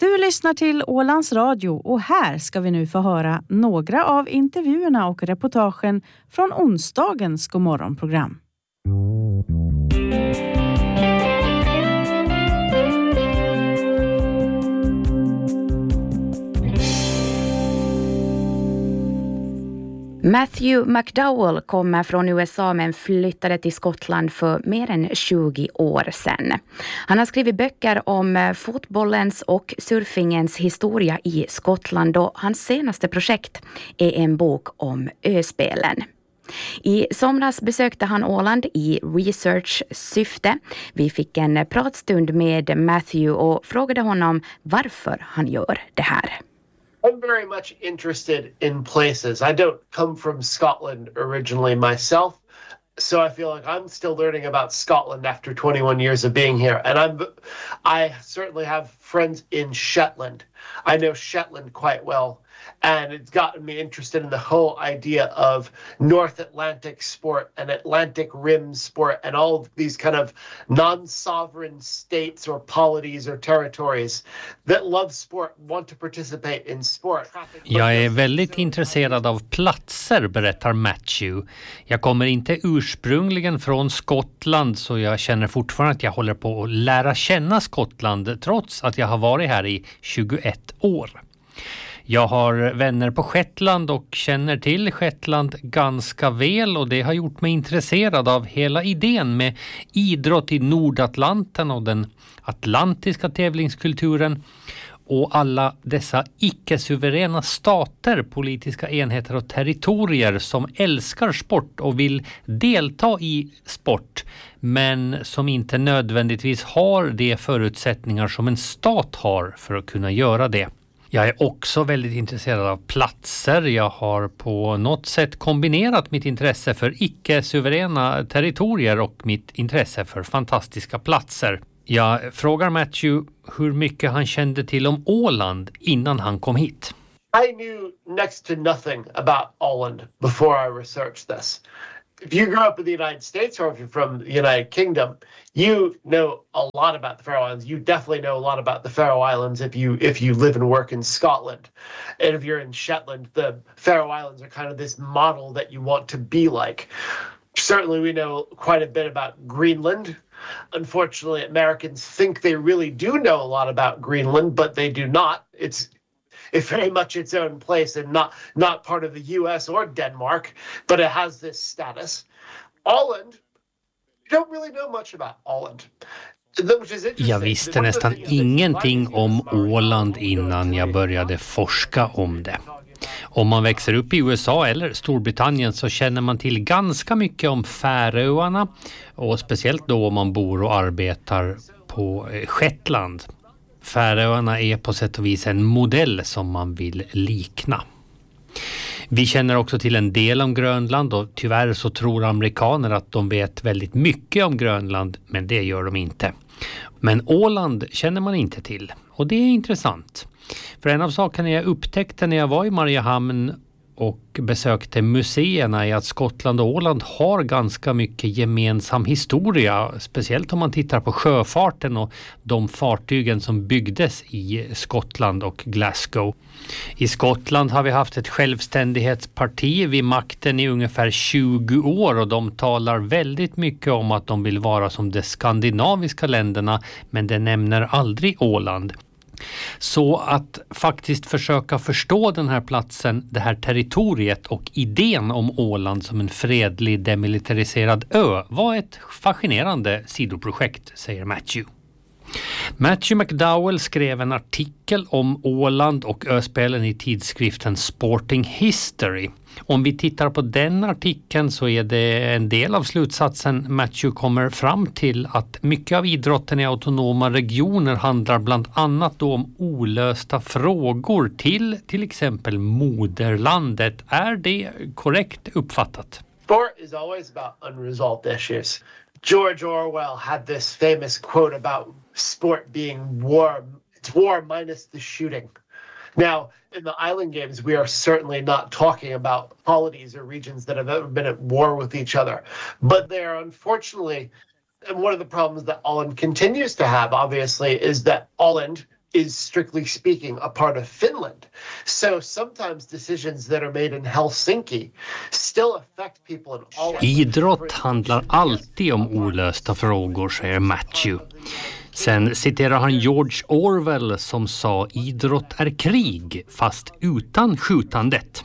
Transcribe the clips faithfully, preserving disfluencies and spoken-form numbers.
Du lyssnar till Ålands Radio och här ska vi nu få höra några av intervjuerna och reportagen från onsdagens Godmorgonprogram. Matthew McDowell kommer från U S A men flyttade till Skottland för mer än tjugo år sedan. Han har skrivit böcker om fotbollens och surfingens historia i Skottland och hans senaste projekt är en bok om öspelen. I somras besökte han Åland i research-syfte. Vi fick en pratstund med Matthew och frågade honom varför han gör det här. I'm very much interested in places. I don't come from Scotland originally myself, so I feel like I'm still learning about Scotland after twenty-one years of being here. And I'm, I certainly have friends in Shetland. I know Shetland quite well, and it's gotten me interested in the whole idea of North Atlantic sport and Atlantic Rim sport and all of these kind of non-sovereign states or polities or territories that love sport, want to participate in sport. Jag är väldigt intresserad av platser, berättar Matthew. Jag kommer inte ursprungligen från Skottland, så jag känner fortfarande att jag håller på att lära känna Skottland trots att jag har varit här i tjugoett år. Jag har vänner på Shetland och känner till Shetland ganska väl, och det har gjort mig intresserad av hela idén med idrott i Nordatlanten och den atlantiska tävlingskulturen och alla dessa icke-suveräna stater, politiska enheter och territorier som älskar sport och vill delta i sport, men som inte nödvändigtvis har de förutsättningar som en stat har för att kunna göra det. Jag är också väldigt intresserad av platser. Jag har på något sätt kombinerat mitt intresse för icke-suveräna territorier och mitt intresse för fantastiska platser. Jag frågar Matthew hur mycket han kände till om Åland innan han kom hit. I knew next to nothing about Åland before I researched this. If you grew up in the United States or if you're from the United Kingdom, you know a lot about the Faroe Islands. You definitely know a lot about the Faroe Islands if you if you live and work in Scotland. And if you're in Shetland, the Faroe Islands are kind of this model that you want to be like. Certainly we know quite a bit about Greenland. Unfortunately, Americans think they really do know a lot about Greenland, but they do not. It's It's very much its own place and not, not part of the U S or Denmark, but it has this status. Åland, you don't really know much about Åland. Jag visste nästan ingenting om Åland innan jag började forska om det. Om man växer upp i U S A eller Storbritannien så känner man till ganska mycket om Färöarna, och speciellt då om man bor och arbetar på Shetland. Färöarna är på sätt och vis en modell som man vill likna. Vi känner också till en del om Grönland, och tyvärr så tror amerikaner att de vet väldigt mycket om Grönland, men det gör de inte. Men Åland känner man inte till, och det är intressant. För en av sakerna jag upptäckte när jag var i Mariehamn och besökte museerna är att Skottland och Åland har ganska mycket gemensam historia, speciellt om man tittar på sjöfarten och de fartygen som byggdes i Skottland och Glasgow. I Skottland har vi haft ett självständighetsparti vid makten i ungefär tjugo år, och de talar väldigt mycket om att de vill vara som de skandinaviska länderna, men det nämner aldrig Åland. Så att faktiskt försöka förstå den här platsen, det här territoriet och idén om Åland som en fredlig demilitariserad ö var ett fascinerande sidoprojekt, säger Matthew. Matthew McDowell skrev en artikel om Åland och öspelen i tidskriften Sporting History. Om vi tittar på den artikeln så är det en del av slutsatsen Matthew kommer fram till att mycket av idrotten i autonoma regioner handlar bland annat då om olösta frågor till till exempel moderlandet. Är det korrekt uppfattat? Sport is always about unresolved issues. George Orwell had this famous quote about sport being war. It's war minus the shooting. Now, in the island games, we are certainly not talking about polities or regions that have ever been at war with each other. But they are unfortunately, and one of the problems that Åland continues to have, obviously, is that Åland is strictly speaking a part of Finland. So sometimes decisions that are made in Helsinki still affect people in all. Idrott handlar alltid om olösta frågor, säger Matthew. Sen citerar han George Orwell som sa: idrott är krig, fast utan skjutandet.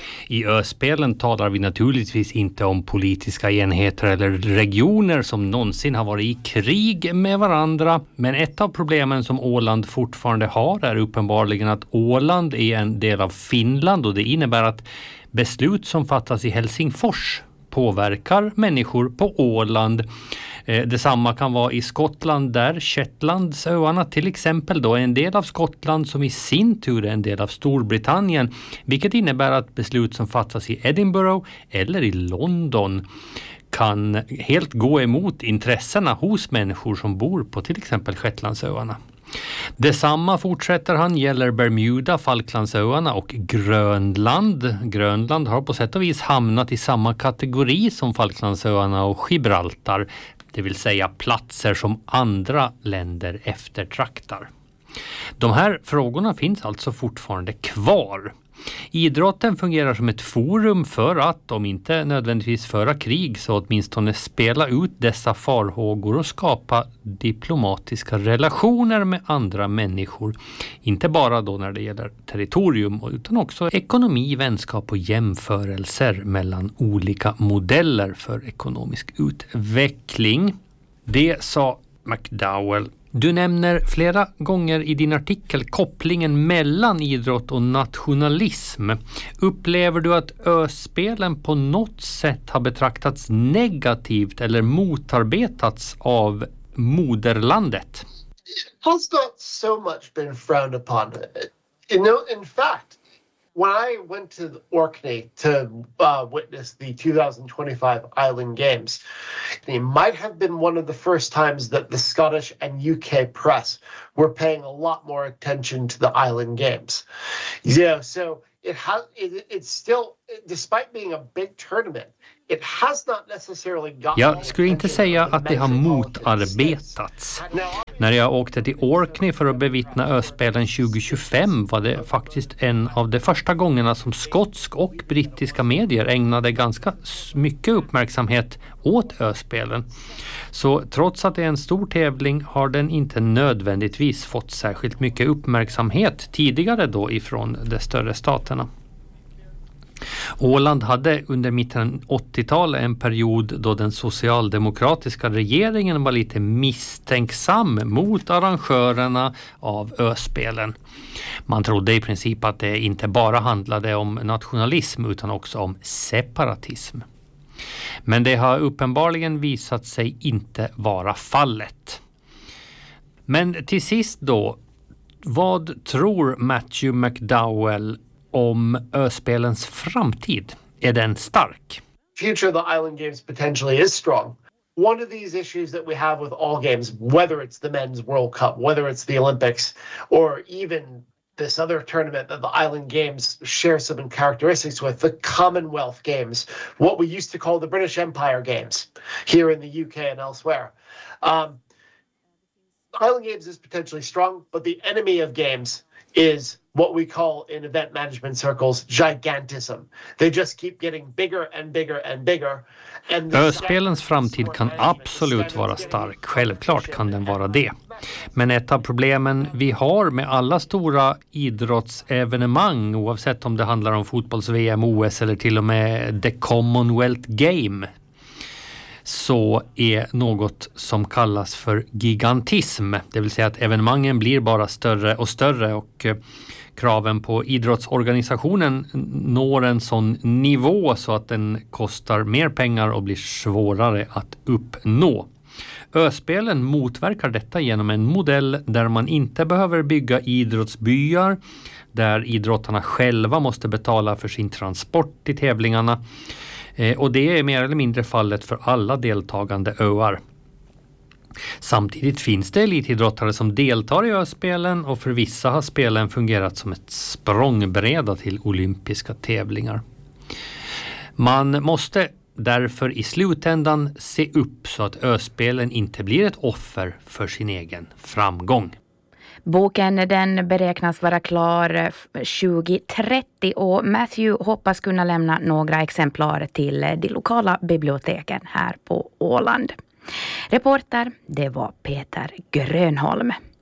I öspelen talar vi naturligtvis inte om politiska enheter eller regioner som någonsin har varit i krig med varandra. Men ett av problemen som Åland fortfarande har är uppenbarligen att Åland är en del av Finland, och det innebär att beslut som fattas i Helsingfors påverkar människor på Åland. Eh, detsamma kan vara i Skottland, där Shetlandsöarna till exempel då är en del av Skottland som i sin tur är en del av Storbritannien, vilket innebär att beslut som fattas i Edinburgh eller i London kan helt gå emot intressena hos människor som bor på till exempel Shetlandsöarna. Detsamma, fortsätter han, gäller Bermuda, Falklandsöarna och Grönland. Grönland har på sätt och vis hamnat i samma kategori som Falklandsöarna och Gibraltar, det vill säga platser som andra länder eftertraktar. De här frågorna finns alltså fortfarande kvar. Idrotten fungerar som ett forum för att, om inte nödvändigtvis föra krig, så åtminstone spela ut dessa farhågor och skapa diplomatiska relationer med andra människor. Inte bara då när det gäller territorium, utan också ekonomi, vänskap och jämförelser mellan olika modeller för ekonomisk utveckling. Det sa McDowell. Du nämner flera gånger i din artikel kopplingen mellan idrott och nationalism. Upplever du att öspelen på något sätt har betraktats negativt eller motarbetats av moderlandet? Has not so much been frowned upon. You know, in fact, when I went to Orkney to uh, witness the two thousand twenty-five Island Games, it might have been one of the first times that the Scottish and U K press were paying a lot more attention to the Island Games. Yeah, so it has. It, it's still, despite being a big tournament, it has not necessarily got. Jag skulle inte säga att det har motarbetats. När jag åkte till Orkney för att bevittna öspelen tjugo tjugofem var det faktiskt en av de första gångerna som skotsk och brittiska medier ägnade ganska mycket uppmärksamhet åt öspelen. Så trots att det är en stor tävling har den inte nödvändigtvis fått särskilt mycket uppmärksamhet tidigare då ifrån de större staterna. Åland hade under mitten åttiotalet en period då den socialdemokratiska regeringen var lite misstänksam mot arrangörerna av öspelen. Man trodde i princip att det inte bara handlade om nationalism utan också om separatism. Men det har uppenbarligen visat sig inte vara fallet. Men till sist då, vad tror Matthew McDowell om öspelens framtid? Är den stark? Future of the Island Games potentially is strong. One of these issues that we have with all games, whether it's the Men's World Cup, whether it's the Olympics, or even this other tournament that the Island Games share some characteristics with, the Commonwealth Games, what we used to call the British Empire Games here in the U K and elsewhere. Um, Island Games is potentially strong, but the enemy of games is what we call in event management circles gigantism. They just keep getting bigger and bigger and bigger. And öspelens framtid kan absolut vara stark. Självklart kan den vara det. Men ett av problemen vi har med alla stora idrottsevenemang, oavsett om det handlar om fotbolls-V M, O S eller till och med The Commonwealth Game, så är något som kallas för gigantism. Det vill säga att evenemangen blir bara större och större och kraven på idrottsorganisationen når en sån nivå så att den kostar mer pengar och blir svårare att uppnå. Öspelen motverkar detta genom en modell där man inte behöver bygga idrottsbyar, där idrottarna själva måste betala för sin transport till tävlingarna. Och det är mer eller mindre fallet för alla deltagande öar. Samtidigt finns det elitidrottare som deltar i öspelen, och för vissa har spelen fungerat som ett språngbräda till olympiska tävlingar. Man måste därför i slutändan se upp så att öspelen inte blir ett offer för sin egen framgång. Boken den beräknas vara klar tjugo trettio och Matthew hoppas kunna lämna några exemplar till de lokala biblioteken här på Åland. Reporter, det var Peter Grönholm.